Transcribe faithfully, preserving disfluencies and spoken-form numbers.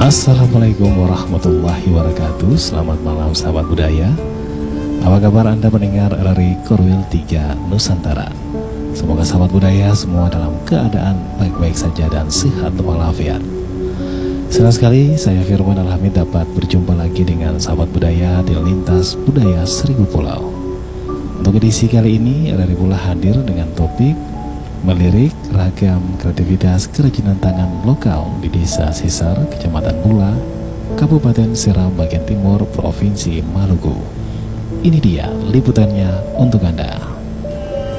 Assalamualaikum warahmatullahi wabarakatuh. Selamat malam sahabat budaya. Apa kabar Anda pendengar R R I Korwil tiga Nusantara? Semoga sahabat budaya semua dalam keadaan baik-baik saja dan sehat walafiat. Senang sekali saya Firman Alhamid dapat berjumpa lagi dengan sahabat budaya di Lintas Budaya Seribu Pulau. Untuk edisi kali ini R R I pula hadir dengan topik melirik ragam kreativitas kerajinan tangan lokal di Desa Sisar, Kecamatan Bula, Kabupaten Seram bagian timur, Provinsi Maluku. Ini dia liputannya untuk Anda.